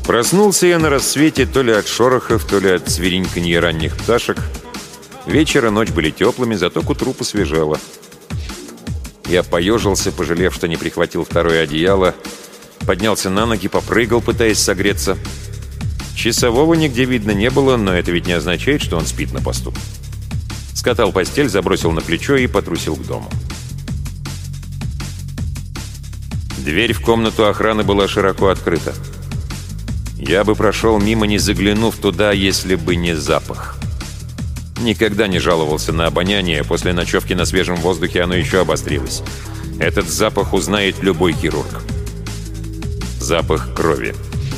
Проснулся я на рассвете то ли от шорохов, то ли от свириньканья ранних пташек. Вечер и ночь были теплыми, зато к утру посвежело. Я поежился, пожалев, что не прихватил второе одеяло, поднялся на ноги, попрыгал, пытаясь согреться. Часового нигде видно не было, но это ведь не означает, что он спит на посту. Скатал постель, забросил на плечо и потрусил к дому. Дверь в комнату охраны была широко открыта. Я бы прошел мимо, не заглянув туда, если бы не запах. Никогда не жаловался на обоняние, после ночевки на свежем воздухе оно еще обострилось. Этот запах узнает любой хирург. Запах крови.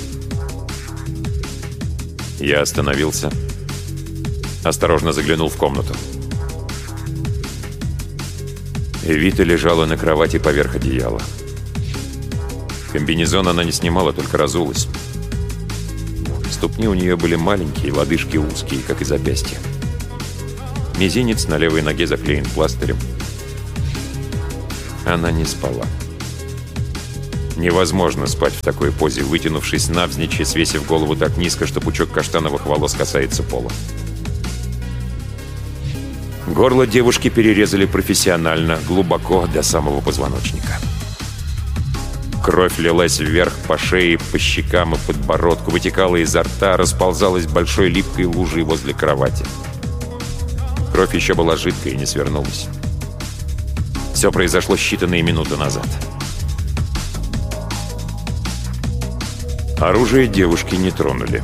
Я остановился. Осторожно заглянул в комнату. Эвита лежала на кровати поверх одеяла. Комбинезон она не снимала, только разулась. Ступни у нее были маленькие, лодыжки узкие, как и запястья. Мизинец на левой ноге заклеен пластырем. Она не спала. Невозможно спать в такой позе, вытянувшись навзничь и свесив голову так низко, что пучок каштановых волос касается пола. Горло девушки перерезали профессионально, глубоко до самого позвоночника. Кровь лилась вверх по шее, по щекам и подбородку, вытекала изо рта, расползалась большой липкой лужей возле кровати. Кровь еще была жидкой и не свернулась. Все произошло считанные минуты назад. Оружие девушки не тронули.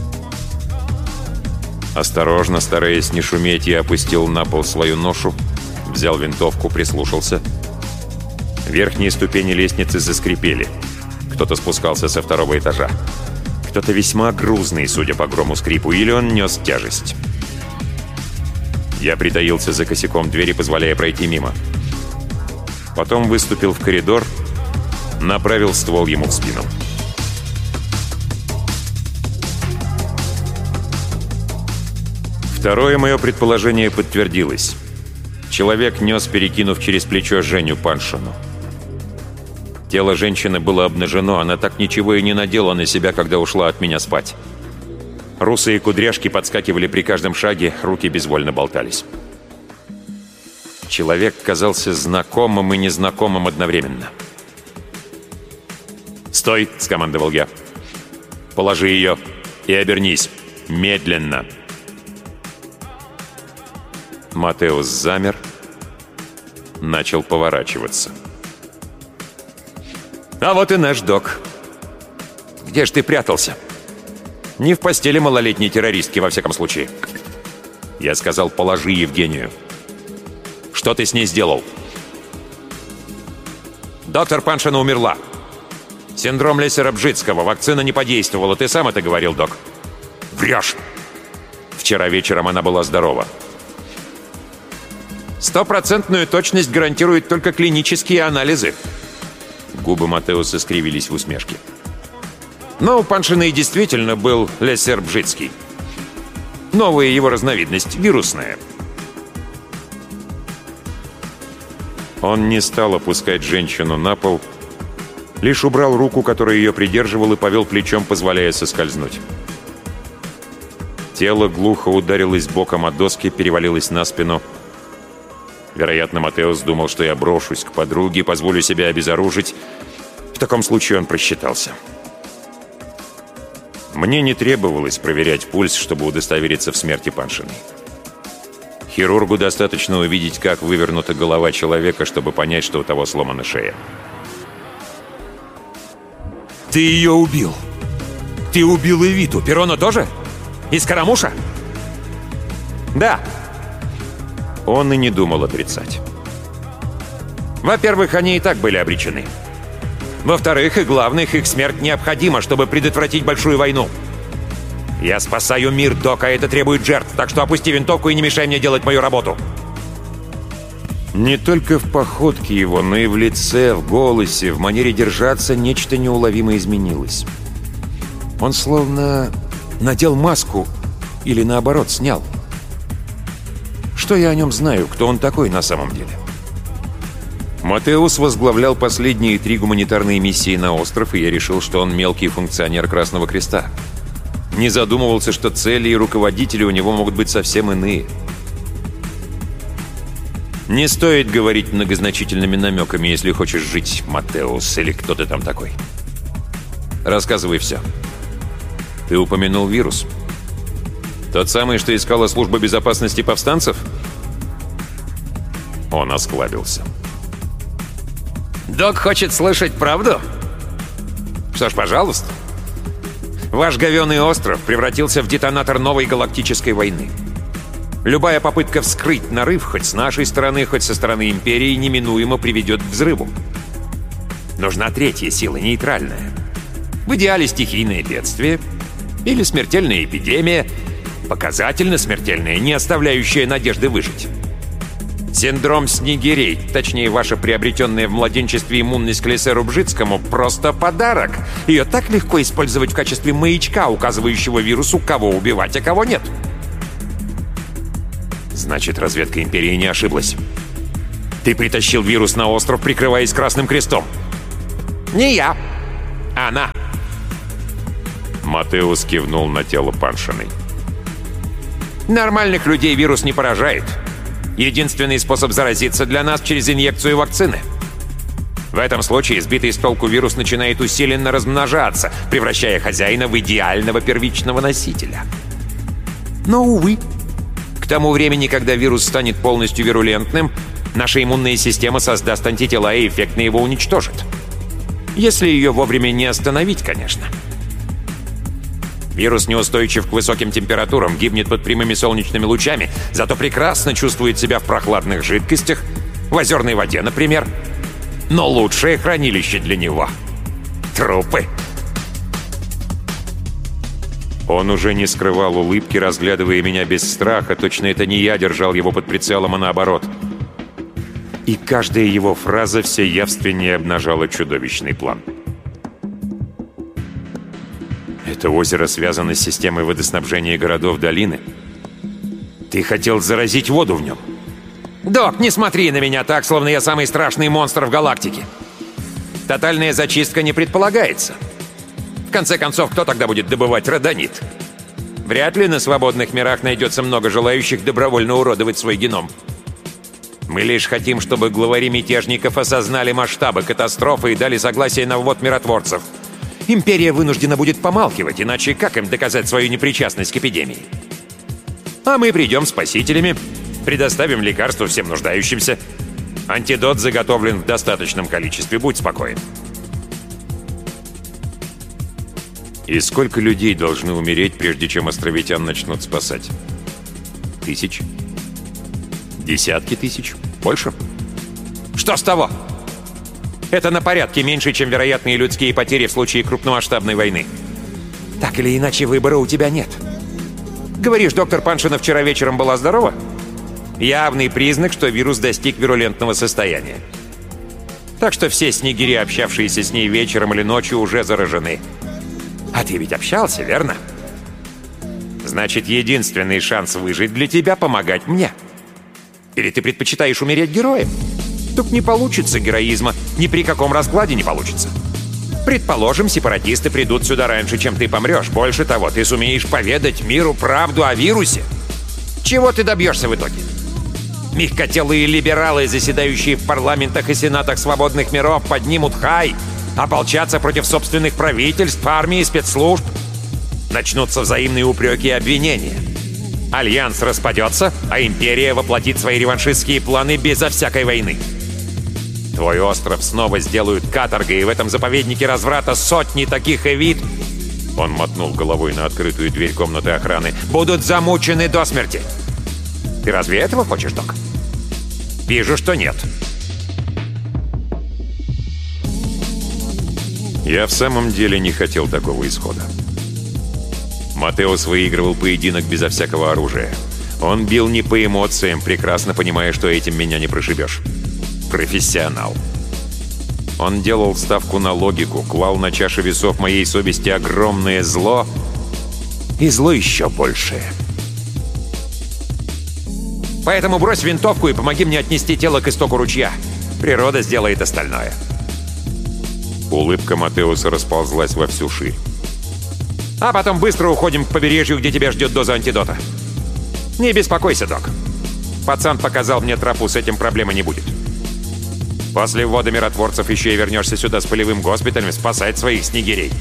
Осторожно, стараясь не шуметь, я опустил на пол свою ношу, взял винтовку, прислушался. Верхние ступени лестницы заскрипели. Кто-то спускался со второго этажа. Кто-то весьма грузный, судя по грому скрипу, или он нес тяжесть. Я притаился за косяком двери, позволяя пройти мимо. Потом выступил в коридор, направил ствол ему в спину. Второе мое предположение подтвердилось. Человек нес, перекинув через плечо Женю Паншину. Тело женщины было обнажено, она так ничего и не надела на себя, когда ушла от меня спать. Русые кудряшки подскакивали при каждом шаге, руки безвольно болтались. Человек казался знакомым и незнакомым одновременно. «Стой!» — скомандовал я. «Положи ее и обернись. Медленно!» Матеус замер, начал поворачиваться. «А вот и наш док. Где ж ты прятался? Не в постели малолетней террористки, во всяком случае. Я сказал, положи Евгению. Что ты с ней сделал?» «Доктор Паншина умерла. Синдром Лессера-Бжицкого. Вакцина не подействовала. Ты сам это говорил, док». «Врешь!» «Вчера вечером она была здорова». «100% точность гарантируют только клинические анализы». Губы Матеуса скривились в усмешке. Но у Паншина и действительно был Лессер-Бжицкий. Новая его разновидность, вирусная. Он не стал опускать женщину на пол, лишь убрал руку, которая ее придерживала, и повел плечом, позволяя соскользнуть. Тело глухо ударилось боком о доски, перевалилось на спину. Вероятно, Матеус думал, что я брошусь к подруге, позволю себя обезоружить. В таком случае он просчитался. Мне не требовалось проверять пульс, чтобы удостовериться в смерти Паншиной. Хирургу достаточно увидеть, как вывернута голова человека, чтобы понять, что у того сломана шея. «Ты ее убил! Ты убил Эвиту! Перона тоже? И Скоромуша?» «Да». Он и не думал отрицать. Во-первых, они и так были обречены. Во-вторых, и главных, их смерть необходима, чтобы предотвратить большую войну. Я спасаю мир, док, а это требует жертв, так что опусти винтовку и не мешай мне делать мою работу. Не только в походке его, но и в лице, в голосе, в манере держаться нечто неуловимо изменилось. Он словно надел маску или, наоборот, снял. Что я о нем знаю, кто он такой на самом деле? Матеус возглавлял последние 3 гуманитарные миссии на остров, и я решил, что он мелкий функционер Красного Креста. Не задумывался, что цели и руководители у него могут быть совсем иные. Не стоит говорить многозначительными намеками, если хочешь жить, Матеус, или кто ты там такой. Рассказывай все. Ты упомянул вирус. Тот самый, что искала служба безопасности повстанцев? Он осклабился. Док хочет слышать правду? Что ж, пожалуйста. Ваш говёный остров превратился в детонатор новой галактической войны. Любая попытка вскрыть нарыв, хоть с нашей стороны, хоть со стороны Империи, неминуемо приведет к взрыву. Нужна третья сила, нейтральная. В идеале стихийное бедствие или смертельная эпидемия, показательно смертельная, не оставляющая надежды выжить. Синдром снегирей, точнее, ваша приобретенная в младенчестве иммунность к Лессеру-Бжицкому, просто подарок. Ее так легко использовать в качестве маячка, указывающего вирусу, кого убивать, а кого нет. Значит, разведка Империи не ошиблась. Ты притащил вирус на остров, прикрываясь Красным Крестом. Не я. Она. Матеус кивнул на тело Паншиной. Нормальных людей вирус не поражает. Единственный способ заразиться для нас через инъекцию вакцины. В этом случае сбитый с толку вирус начинает усиленно размножаться, превращая хозяина в идеального первичного носителя. Но, увы, к тому времени, когда вирус станет полностью вирулентным, наша иммунная система создаст антитела и эффектно его уничтожит. Если ее вовремя не остановить, конечно. Вирус неустойчив к высоким температурам, гибнет под прямыми солнечными лучами, зато прекрасно чувствует себя в прохладных жидкостях, в озерной воде, например. Но лучшее хранилище для него — трупы. Он уже не скрывал улыбки, разглядывая меня без страха. Точно это не я держал его под прицелом, а наоборот. И каждая его фраза все явственнее обнажала чудовищный план. Это озеро связано с системой водоснабжения городов долины. Ты хотел заразить воду в нем. Док, не смотри на меня так, словно я самый страшный монстр в галактике. Тотальная зачистка не предполагается. В конце концов, кто тогда будет добывать родонит? Вряд ли на свободных мирах найдется много желающих добровольно уродовать свой геном. Мы лишь хотим, чтобы главари мятежников осознали масштабы катастрофы и дали согласие на ввод миротворцев. Империя вынуждена будет помалкивать, иначе как им доказать свою непричастность к эпидемии? А мы придем спасителями, предоставим лекарства всем нуждающимся. Антидот заготовлен в достаточном количестве, будь спокоен. И сколько людей должны умереть, прежде чем островитян начнут спасать? 1000? Десятки тысяч? Больше? Что с того? Это на порядке меньше, чем вероятные людские потери в случае крупномасштабной войны. Так или иначе, выбора у тебя нет. Говоришь, доктор Паншина вчера вечером была здорова? Явный признак, что вирус достиг вирулентного состояния. Так что все снегири, общавшиеся с ней вечером или ночью, уже заражены. А ты ведь общался, верно? Значит, единственный шанс выжить для тебя — помогать мне. Или ты предпочитаешь умереть героем? Тут не получится героизма, ни при каком раскладе не получится. Предположим, сепаратисты придут сюда раньше, чем ты помрешь. Больше того, ты сумеешь поведать миру правду о вирусе. Чего ты добьешься в итоге? Мягкотелые либералы, заседающие в парламентах и сенатах свободных миров, поднимут хай, ополчатся против собственных правительств, армии, спецслужб. Начнутся взаимные упреки и обвинения. Альянс распадется, а Империя воплотит свои реваншистские планы безо всякой войны. Твой остров снова сделают каторгой, и в этом заповеднике разврата сотни таких эвид, он мотнул головой на открытую дверь комнаты охраны, будут замучены до смерти. Ты разве этого хочешь, док? Вижу, что нет. Я в самом деле не хотел такого исхода. Матеус выигрывал поединок безо всякого оружия. Он бил не по эмоциям, прекрасно понимая, что этим меня не прошибешь. Профессионал. Он делал ставку на логику, клал на чаше весов моей совести огромное зло и зло еще большее. Поэтому брось винтовку и помоги мне отнести тело к истоку ручья. Природа сделает остальное. Улыбка Матеуса расползлась во всю ширь. А потом быстро уходим к побережью, где тебя ждет доза антидота. Не беспокойся, док. Пацан показал мне тропу, с этим проблемы не будет. После ввода миротворцев еще и вернешься сюда с полевым госпиталем спасать своих снегирей.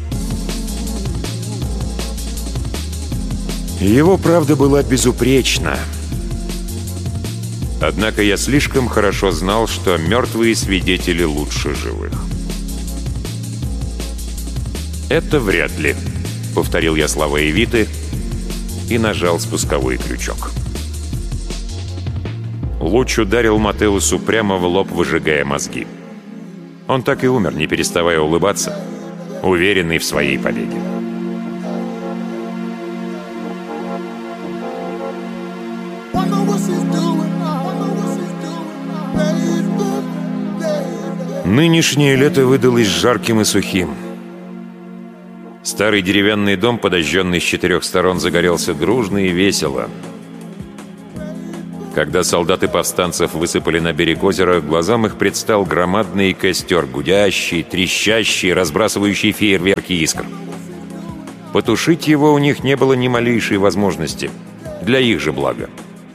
Его правда была безупречна. Однако я слишком хорошо знал, что мертвые свидетели лучше живых. «Это вряд ли», — повторил я слова Эвиты и нажал спусковой крючок. Луч ударил Матеусу прямо в лоб, выжигая мозги. Он так и умер, не переставая улыбаться, уверенный в своей победе. Нынешнее лето выдалось жарким и сухим. Старый деревянный дом, подожженный с 4 сторон, загорелся дружно и весело. Когда солдаты повстанцев высыпали на берег озера, глазам их предстал громадный костер, гудящий, трещащий, разбрасывающий фейерверки искр. Потушить его у них не было ни малейшей возможности. Для их же блага.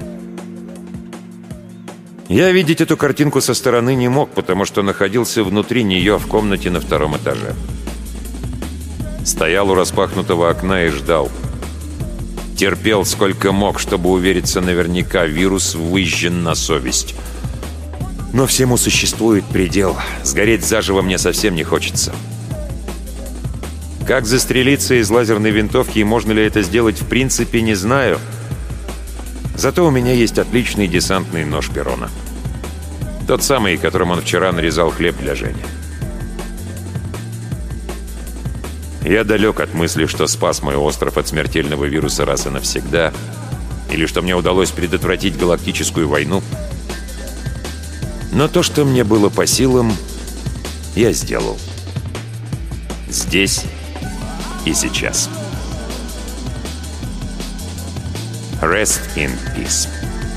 Я видеть эту картинку со стороны не мог, потому что находился внутри нее в комнате на 2-м этаже. Стоял у распахнутого окна и ждал. Терпел сколько мог, чтобы увериться наверняка, вирус выжжен на совесть. Но всему существует предел. Сгореть заживо мне совсем не хочется. Как застрелиться из лазерной винтовки и можно ли это сделать в принципе, не знаю. Зато у меня есть отличный десантный нож Перона. Тот самый, которым он вчера нарезал хлеб для Жени. Я далек от мысли, что спас мой остров от смертельного вируса раз и навсегда, или что мне удалось предотвратить галактическую войну. Но то, что мне было по силам, я сделал. Здесь и сейчас. Rest in peace.